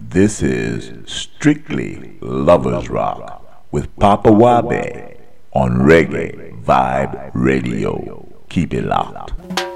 This is Strictly Lovers Rock with Papa Wabe on Reggae Vibe Radio. Keep it locked.